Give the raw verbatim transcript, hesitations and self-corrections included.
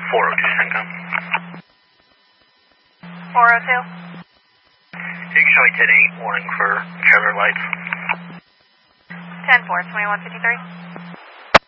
four oh two CENTCOM. four oh two. You can show me ten eight, warning for trailer lights. ten four, twenty-one fifty-three.